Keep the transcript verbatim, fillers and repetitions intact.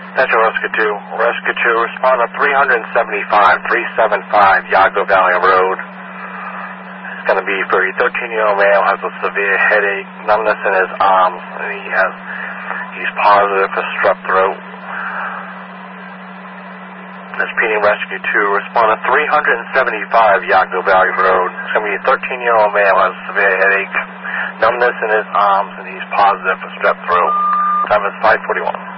Metro Rescue two. Rescue two, respond to three seventy-five, three seventy-five Yago Valley Road. It's going to be for a thirteen-year-old male who has a severe headache, numbness in his arms, and he has, he's positive for strep throat. That's P D Rescue two. Respond to three seventy-five Yago Valley Road. It's going to be a thirteen-year-old male who has a severe headache, numbness in his arms, and he's positive for strep throat. Time is five forty-one.